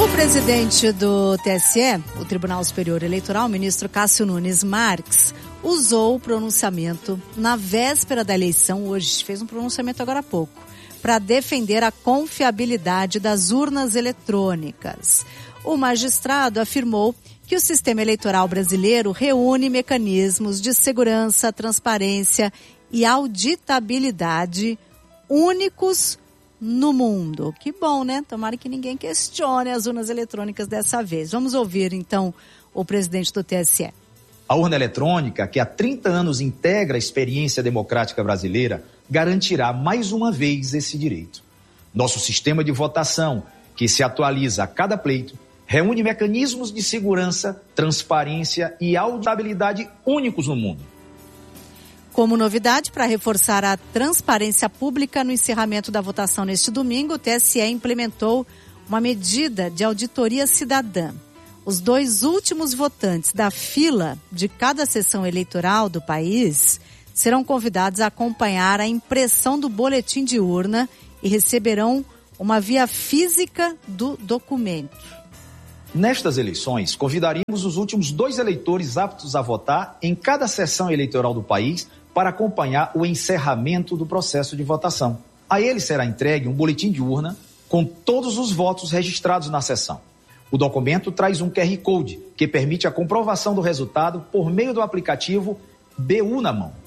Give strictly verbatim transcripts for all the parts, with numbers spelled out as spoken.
O presidente do T S E, o Tribunal Superior Eleitoral, o ministro Cássio Nunes Marques, usou o pronunciamento na véspera da eleição, hoje, fez um pronunciamento agora há pouco, para defender a confiabilidade das urnas eletrônicas. O magistrado afirmou que o sistema eleitoral brasileiro reúne mecanismos de segurança, transparência e auditabilidade únicos no mundo. Que bom, né? Tomara que ninguém questione as urnas eletrônicas dessa vez. Vamos ouvir, então, o presidente do T S E. A urna eletrônica, que há trinta anos integra a experiência democrática brasileira, garantirá mais uma vez esse direito. Nosso sistema de votação, que se atualiza a cada pleito, reúne mecanismos de segurança, transparência e auditabilidade únicos no mundo. Como novidade, para reforçar a transparência pública no encerramento da votação neste domingo, o T S E implementou uma medida de auditoria cidadã. Os dois últimos votantes da fila de cada sessão eleitoral do país serão convidados a acompanhar a impressão do boletim de urna e receberão uma via física do documento. Nestas eleições, convidaríamos os últimos dois eleitores aptos a votar em cada sessão eleitoral do país para acompanhar o encerramento do processo de votação. A ele será entregue um boletim de urna com todos os votos registrados na sessão. O documento traz um Q R Code que permite a comprovação do resultado por meio do aplicativo B U na mão.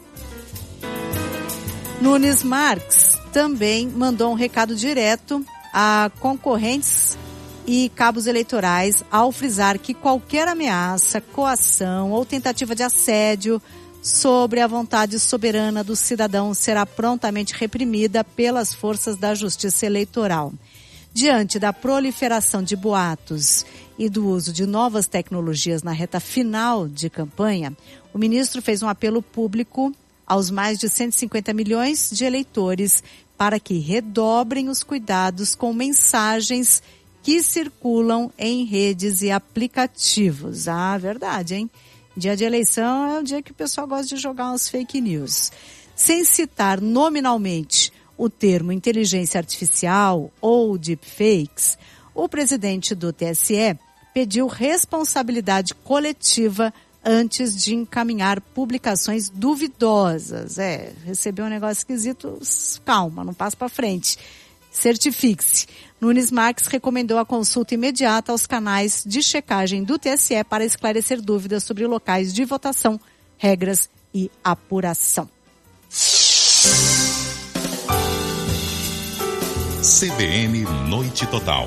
Nunes Marques também mandou um recado direto a concorrentes e cabos eleitorais ao frisar que qualquer ameaça, coação ou tentativa de assédio sobre a vontade soberana do cidadão será prontamente reprimida pelas forças da Justiça Eleitoral. Diante da proliferação de boatos e do uso de novas tecnologias na reta final de campanha, o ministro fez um apelo público aos mais de cento e cinquenta milhões de eleitores para que redobrem os cuidados com mensagens que circulam em redes e aplicativos. Ah, verdade, hein? Dia de eleição é o dia que o pessoal gosta de jogar umas fake news. Sem citar nominalmente o termo inteligência artificial ou deepfakes, o presidente do T S E pediu responsabilidade coletiva antes de encaminhar publicações duvidosas. É, recebeu um negócio esquisito, calma, não passa para frente. Certifique-se. Nunes Marques recomendou a consulta imediata aos canais de checagem do T S E para esclarecer dúvidas sobre locais de votação, regras e apuração. C B N Noite Total.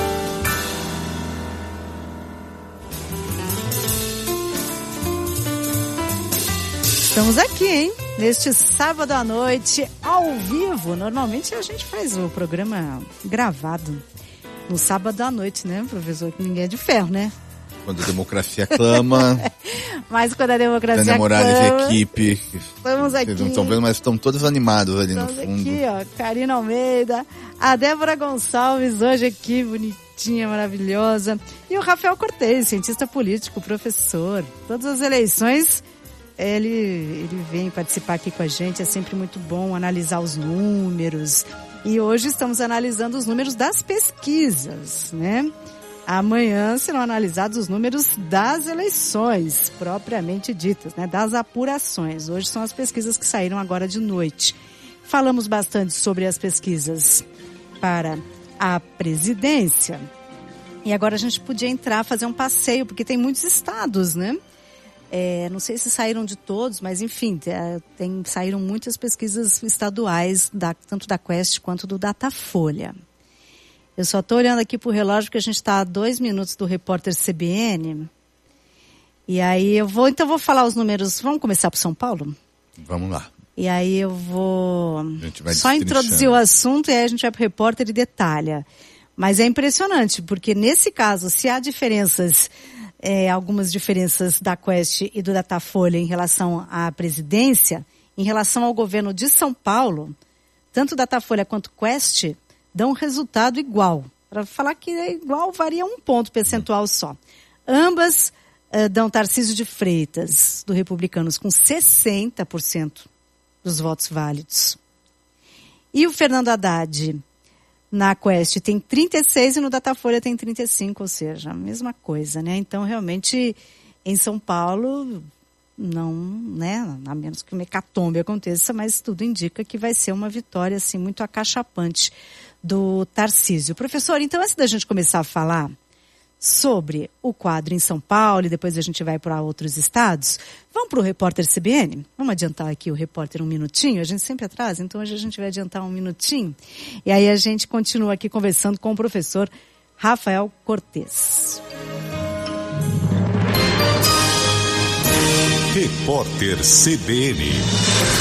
Estamos aqui, hein? Neste sábado à noite, ao vivo. Normalmente a gente faz o programa gravado no sábado à noite, né, professor? Que ninguém é de ferro, né? Quando a democracia clama. Mas quando a democracia Daniel Morales clama. e equipe. Estamos aqui. Vocês não estão vendo, mas estão todos animados ali Estamos no fundo. aqui, ó. Karina Almeida, a Débora Gonçalves, hoje aqui, bonitinha, maravilhosa. E o Rafael Cortez, cientista político, professor. Todas as eleições, ele, ele vem participar aqui com a gente. É sempre muito bom analisar os números. E hoje estamos analisando os números das pesquisas, né? Amanhã serão analisados os números das eleições, propriamente ditas, né? Das apurações. Hoje são as pesquisas que saíram agora de noite. Falamos bastante sobre as pesquisas para a presidência. E agora a gente podia entrar, fazer um passeio, porque tem muitos estados, né? É, não sei se saíram de todos, mas enfim, tem, saíram muitas pesquisas estaduais, da, tanto da Quest quanto do Datafolha. Eu só estou olhando aqui para o relógio porque a gente está a dois minutos do repórter C B N. E aí eu vou, então vou falar os números. Vamos começar por São Paulo? Vamos lá. E aí eu vou só destrinchando. introduzir o assunto e aí a gente vai para o repórter e detalha. Mas é impressionante, porque nesse caso, se há diferenças, é, algumas diferenças da Quest e do Datafolha em relação à presidência, em relação ao governo de São Paulo, tanto Datafolha quanto Quest dão um resultado igual. Para falar que é igual, varia um ponto percentual só. Ambas uh, dão Tarcísio de Freitas, do Republicanos, com sessenta por cento dos votos válidos. E o Fernando Haddad na Quest tem trinta e seis e no Datafolha tem trinta e cinco, ou seja, a mesma coisa, né? Então, realmente, em São Paulo, não, né? A menos que uma hecatombe aconteça, mas tudo indica que vai ser uma vitória, assim, muito acachapante do Tarcísio. Professor, então, antes da gente começar a falar sobre o quadro em São Paulo e depois a gente vai para outros estados, vamos para o repórter C B N? Vamos adiantar aqui o repórter um minutinho? A gente sempre atrasa, então hoje a gente vai adiantar um minutinho. E aí a gente continua aqui conversando com o professor Rafael Cortes. Repórter C B N.